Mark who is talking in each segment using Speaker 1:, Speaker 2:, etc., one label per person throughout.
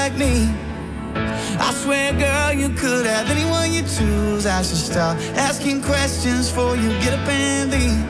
Speaker 1: like me. I swear, girl, you could have anyone you choose. I should stop asking questions before you get up and leave.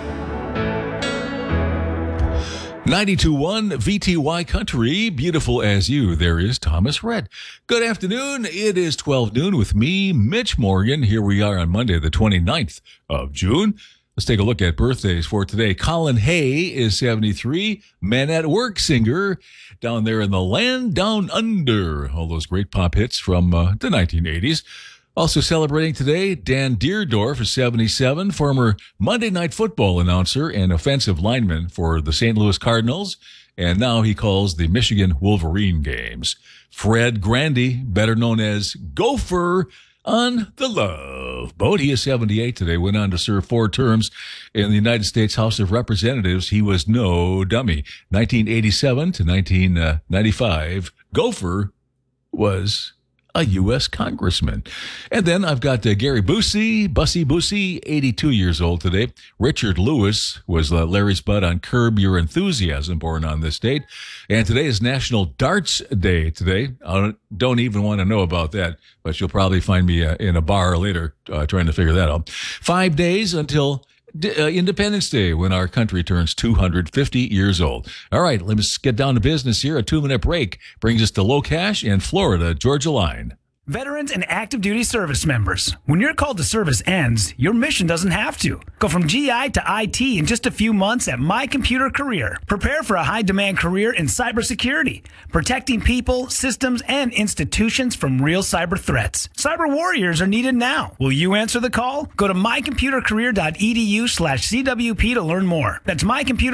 Speaker 2: 92.1 VTY Country, beautiful as you. There is Thomas Rhett. Good afternoon. It is 12 noon with me, Mitch Morgan. Here we are on Monday, the 29th of June. Let's take a look at birthdays for today. Colin Hay is 73, Man at Work singer down there in the land down under. All those great pop hits from the 1980s. Also celebrating today, Dan Deerdorf is 77, former Monday Night Football announcer and offensive lineman for the St. Louis Cardinals, and now he calls the Michigan Wolverine games. Fred Grandy, better known as Gopher, on the Love Boat. He is 78 today, went on to serve 4 terms in the United States House of Representatives. He was no dummy. 1987 to 1995, Gopher was a U.S. congressman. And then I've got Gary Busey, 82 years old today. Richard Lewis was Larry's bud on Curb Your Enthusiasm, born on this date. And today is National Darts Day today. I don't even want to know about that, but you'll probably find me in a bar later trying to figure that out. 5 days until Independence Day, when our country turns 250 years old. All right, let's get down to business here. A 2-minute break brings us to Low Cash and Florida Georgia Line.
Speaker 3: Veterans and active duty service members, when your call to service ends, your mission doesn't have to. Go from GI to IT in just a few months at My Computer Career. Prepare for a high-demand career in cybersecurity, protecting people, systems, and institutions from real cyber threats. Cyber warriors are needed now. Will you answer the call? Go to mycomputercareer.edu/CWP to learn more. That's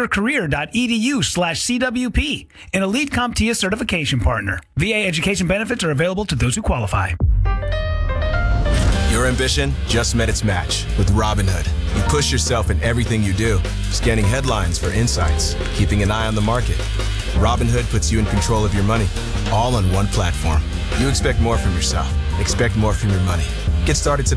Speaker 3: mycomputercareer.edu/CWP, an Elite CompTIA certification partner. VA education benefits are available to those who qualify.
Speaker 4: Your ambition just met its match with Robinhood. You push yourself in everything you do, scanning headlines for insights, keeping an eye on the market. Robinhood puts you in control of your money, all on one platform. You expect more from yourself. Expect more from your money. Get started today.